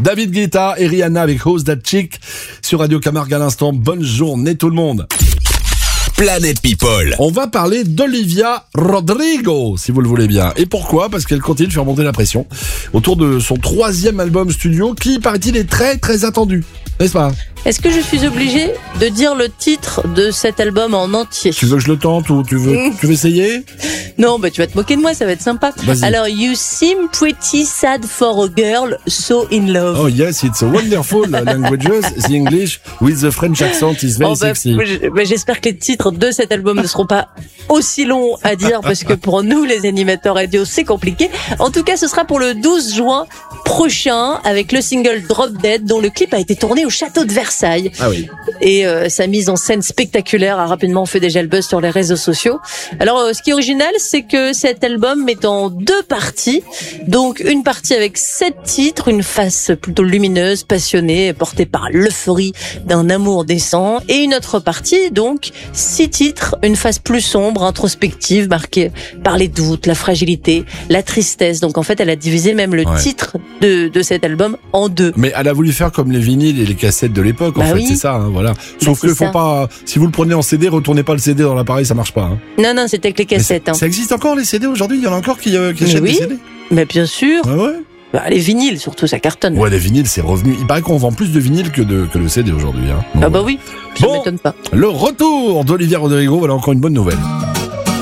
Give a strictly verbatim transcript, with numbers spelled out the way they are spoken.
David Guetta et Rihanna avec Who's That Chick sur Radio Camargue à l'instant. Bonne journée tout le monde. Planète People. On va parler d'Olivia Rodrigo, si vous le voulez bien. Et pourquoi ? Parce qu'elle continue de faire monter la pression autour de son troisième album studio qui, paraît-il, est très très attendu. N'est-ce pas ? Est-ce que je suis obligée de dire le titre de cet album en entier ? Tu veux que je le tente ou tu veux, tu veux essayer ? Non, bah tu vas te moquer de moi, ça va être sympa. Vas-y. Alors, You seem pretty sad for a girl so in love. Oh yes, it's a wonderful languages. The English with the French accent is very Oh, bah, sexy. je- bah, j'espère que les titres de cet album ne seront pas aussi longs à dire parce que pour nous, les animateurs radio, c'est compliqué. En tout cas, ce sera pour le douze juin prochain avec le single Drop Dead dont le clip a été tourné au château de Versailles. Ah oui. Et euh, sa mise en scène spectaculaire a rapidement fait déjà le buzz sur les réseaux sociaux. Alors, euh, ce qui est original, c'est que cet album est en deux parties. Donc, une partie avec sept titres, une face plutôt lumineuse, passionnée, portée par l'euphorie d'un amour décent. Et une autre partie, donc, six titres, une face plus sombre, introspective, marquée par les doutes, la fragilité, la tristesse. Donc, en fait, elle a divisé même le Ouais. titre de, de cet album en deux. Mais elle a voulu faire comme les vinyles et les cassettes de l'époque, en Bah fait, oui. c'est ça, hein, voilà. Sauf c'est que faut ça. pas, si vous le prenez en C D, retournez pas le C D dans l'appareil, ça marche pas. Hein. Non, non, c'était avec les Mais cassettes. ça, Hein. ça existe encore les C D aujourd'hui? Il y en a encore qui, euh, qui Mais achètent oui. des C D? Mais bien sûr. Ouais, ouais. Bah, les vinyles, surtout, ça cartonne. Ouais, les vinyles, c'est revenu. Il paraît qu'on vend plus de vinyles que de, que de C D aujourd'hui, hein. Ah Donc, bah voilà. oui, ça Bon. m'étonne pas. Le retour d'Olivia Rodrigo, voilà encore une bonne nouvelle.